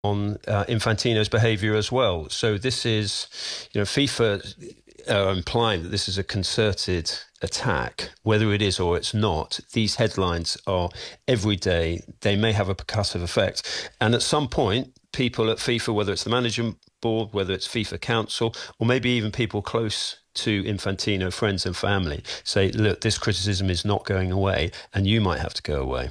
Infantino's behaviour as well. So this is, FIFA implying that this is a concerted attack, whether it is or it's not. These headlines are every day. They may have a percussive effect. And at some point, people at FIFA, whether it's the management board, whether it's FIFA council, or maybe even people close to Infantino, friends and family, say, look, this criticism is not going away and you might have to go away.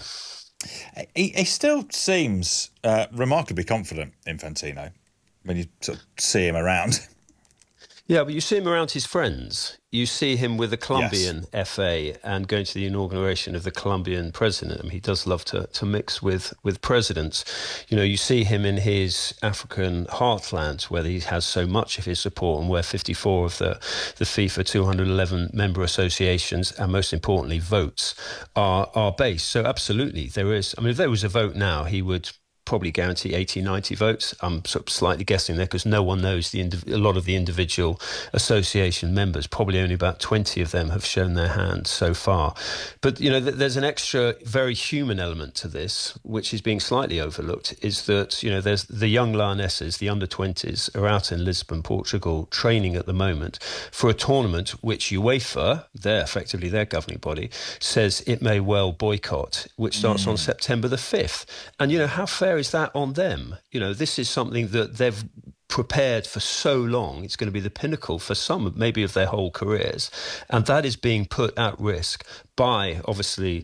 He still seems remarkably confident, Infantino, when you sort of see him around. Yeah, but you see him around his friends. You see him with the Colombian FA and going to the inauguration of the Colombian president. I mean, he does love to mix with presidents. You see him in his African heartland where he has so much of his support and where 54 of the FIFA 211 member associations and most importantly votes are based. So absolutely, there is. I mean, if there was a vote now, he would probably guarantee 80, 90 votes. I'm sort of slightly guessing there because no one knows a lot of the individual association members. Probably only about 20 of them have shown their hand so far. But, there's an extra very human element to this, which is being slightly overlooked, is that, there's the young Lionesses, the under-20s, are out in Lisbon, Portugal, training at the moment for a tournament which UEFA, effectively their governing body, says it may well boycott, which starts on September the 5th. And, how fair is that on them? This is something that they've prepared for so long. It's going to be the pinnacle for some, maybe of their whole careers, and that is being put at risk by, obviously,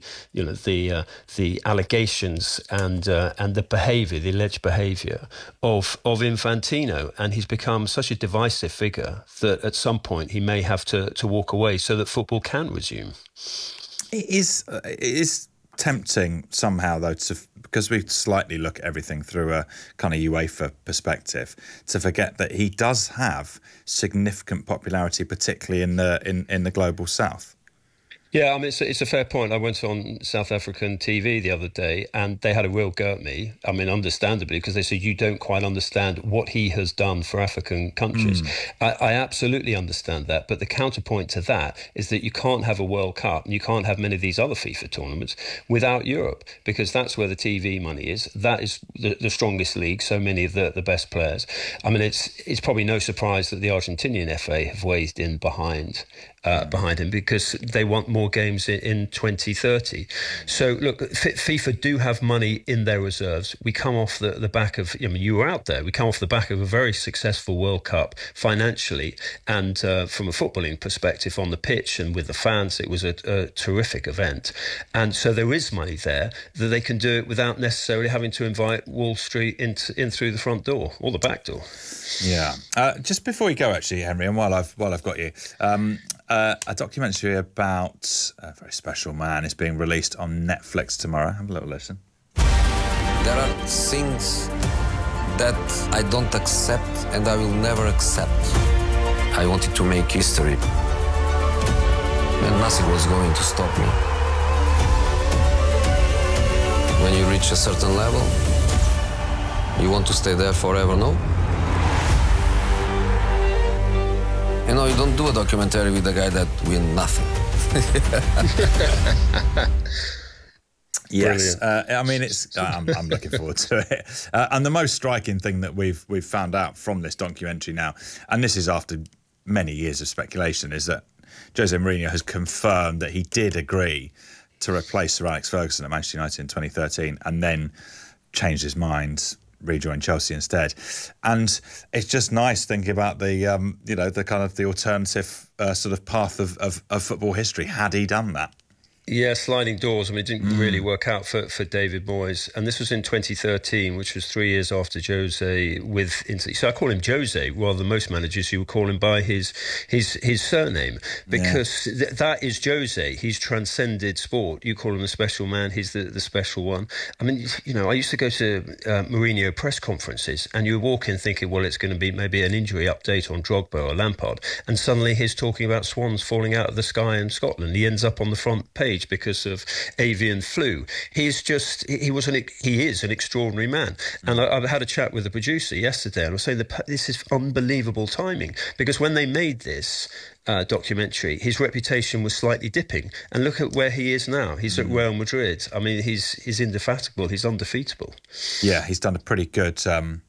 the allegations and the behaviour, the alleged behaviour of Infantino, and he's become such a divisive figure that at some point he may have to walk away so that football can resume. It is tempting somehow, though, because we slightly look at everything through a kind of UEFA perspective, to forget that he does have significant popularity, particularly in the global south. Yeah, I mean, it's a fair point. I went on South African TV the other day and they had a real go at me. I mean, understandably, because they said, you don't quite understand what he has done for African countries. I absolutely understand that. But the counterpoint to that is that you can't have a World Cup and you can't have many of these other FIFA tournaments without Europe, because that's where the TV money is. That is the strongest league, so many of the best players. I mean, it's probably no surprise that the Argentinian FA have weighed in behind him because they want more games in 2030. So look, FIFA do have money in their reserves. We come off the back of, you were out there, we come off the back of a very successful World Cup financially and from a footballing perspective on the pitch and with the fans, it was a terrific event. And so there is money there that they can do it without necessarily having to invite Wall Street in through the front door or the back door. Yeah. Just before we go, actually, Henry, and while I've got you, a documentary about a very special man is being released on Netflix tomorrow. Have a little listen. There are things that I don't accept and I will never accept. I wanted to make history, and nothing was going to stop me. When you reach a certain level, you want to stay there forever, no? You don't do a documentary with a guy that wins nothing. Yes, I mean, it's. I'm looking forward to it. And the most striking thing that we've found out from this documentary now, and this is after many years of speculation, is that Jose Mourinho has confirmed that he did agree to replace Sir Alex Ferguson at Manchester United in 2013, and then changed his mind, rejoin Chelsea instead. And it's just nice thinking about the the kind of the alternative sort of path of football history had he done that. Yeah, sliding doors. I mean, it didn't really work out for David Moyes. And this was in 2013, which was 3 years after Jose with Inter. So I call him Jose rather than most managers who would call him by his surname, because that is Jose. He's transcended sport. You call him the special man. He's the special one. I mean, I used to go to Mourinho press conferences and you walk in thinking, well, it's going to be maybe an injury update on Drogba or Lampard. And suddenly he's talking about swans falling out of the sky in Scotland. He ends up on the front page stage because of avian flu. He is an extraordinary man. And I had a chat with the producer yesterday, and I was saying this is unbelievable timing, because when they made this documentary, his reputation was slightly dipping, and look at where he is now. He's at Real Madrid. I mean, he's indefatigable. He's undefeatable. Yeah, he's done a pretty good